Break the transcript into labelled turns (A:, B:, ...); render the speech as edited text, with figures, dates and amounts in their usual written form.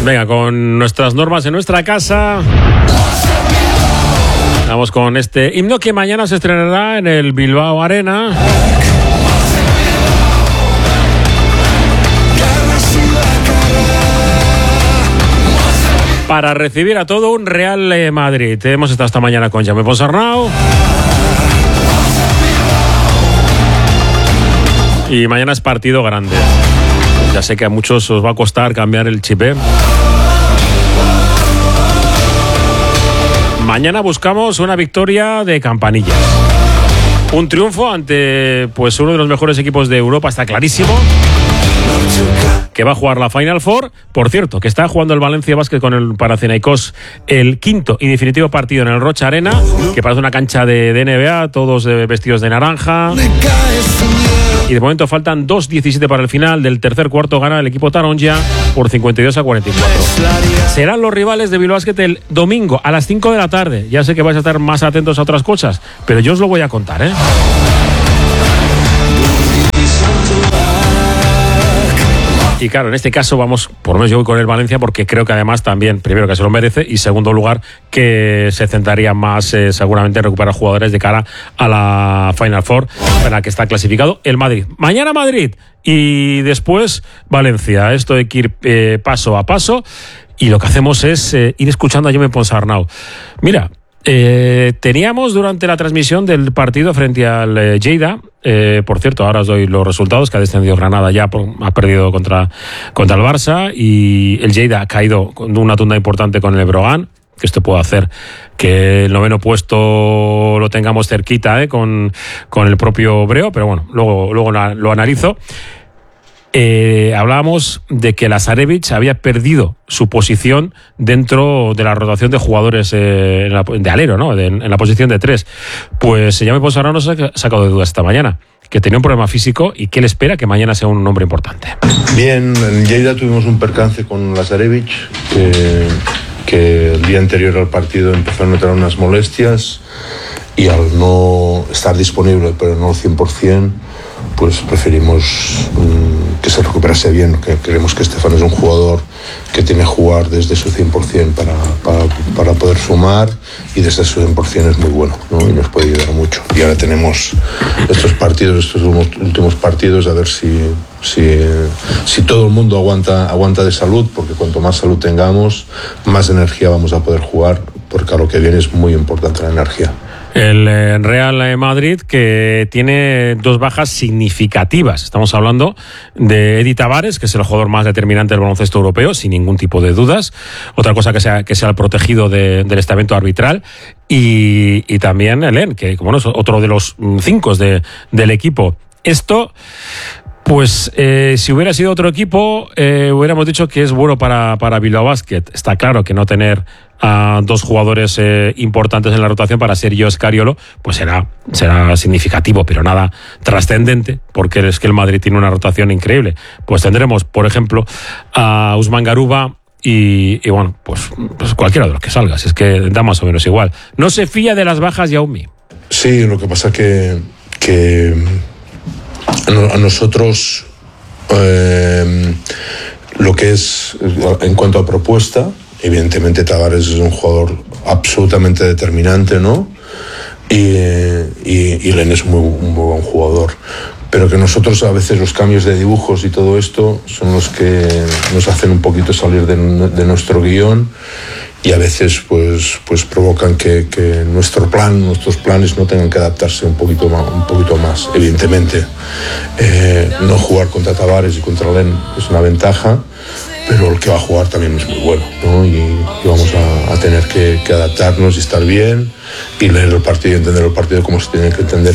A: Venga, con nuestras normas en nuestra casa. Vamos con este himno que mañana se estrenará en el Bilbao Arena. Para recibir a todo un Real Madrid. Hemos estado esta mañana con Jaume Ponsarnau. Y mañana es partido grande. Ya sé que a muchos os va a costar cambiar el chip, ¿eh? Mañana buscamos una victoria de campanillas. Un triunfo ante pues uno de los mejores equipos de Europa, está clarísimo. Que va a jugar la Final Four. Por cierto, que está jugando el Valencia Basket con el Panathinaikos el quinto y definitivo partido en el Rocha Arena, que parece una cancha de NBA, todos vestidos de naranja. Y de momento faltan 2:17 para el final. Del tercer cuarto gana el equipo Taronja por 52-44. Serán los rivales de Bilbao Basket el domingo a las 5 de la tarde. Ya sé que vais a estar más atentos a otras cosas, pero yo os lo voy a contar, ¿eh? Y claro, en este caso vamos, por lo menos yo voy con el Valencia porque creo que además también, primero que se lo merece y segundo lugar que se centraría más seguramente en recuperar jugadores de cara a la Final Four en la que está clasificado el Madrid. Mañana Madrid y después Valencia. Esto hay que ir paso a paso y lo que hacemos es ir escuchando a Jaume Ponsarnau. Mira, teníamos durante la transmisión del partido frente al Lleida, por cierto, ahora os doy los resultados, que ha descendido Granada ya, ha perdido contra el Barça y el Lleida ha caído con una tunda importante con el Brogan, que esto puede hacer que el noveno puesto lo tengamos cerquita con el propio Breo, pero bueno, luego lo analizo. Hablábamos de que Lazarevic había perdido su posición dentro de la rotación de jugadores de alero, ¿no? En la posición de 3. Pues Jaume Ponsarnau nos ha sacado de dudas esta mañana, que tenía un problema físico y que él espera que mañana sea un hombre importante.
B: Bien, en Lleida tuvimos un percance con Lazarevic, que el día anterior al partido empezó a notar unas molestias y al no estar disponible, pero no al 100%, pues preferimos que se recuperase bien, que creemos que Estefan es un jugador que tiene que jugar desde su 100% para poder sumar, y desde su 100% es muy bueno, ¿no? Y nos puede ayudar mucho. Y ahora tenemos estos últimos partidos, a ver si todo el mundo aguanta de salud, porque cuanto más salud tengamos, más energía vamos a poder jugar, porque a lo que viene es muy importante la energía.
A: El Real Madrid, que tiene 2 bajas significativas. Estamos hablando de Edi Tavares, que es el jugador más determinante del baloncesto europeo, sin ningún tipo de dudas. Otra cosa que sea el protegido del estamento arbitral. Y también Elen, que como no es otro de los 5 del equipo. Esto, pues si hubiera sido otro equipo, hubiéramos dicho que es bueno para Bilbao Basket. Está claro que no tener a 2 jugadores importantes en la rotación para Sergio Scariolo, pues será significativo, pero nada trascendente, porque es que el Madrid tiene una rotación increíble. Pues tendremos, por ejemplo, a Usman Garuba y bueno, pues cualquiera de los que salga, si es que da más o menos igual. No se fía de las bajas, Jaume.
B: Sí, lo que pasa que a nosotros lo que es en cuanto a propuesta, evidentemente Tavares es un jugador absolutamente determinante, ¿no? Y Len es un muy buen jugador. Pero que nosotros a veces los cambios de dibujos y todo esto son los que nos hacen un poquito salir de nuestro guión, y a veces pues provocan que nuestros planes no tengan que adaptarse un poquito más. Evidentemente, no jugar contra Tavares y contra Len es una ventaja, pero el que va a jugar también es muy bueno, ¿no? Y vamos a tener que adaptarnos y estar bien y leer el partido y entender el partido como se tiene que entender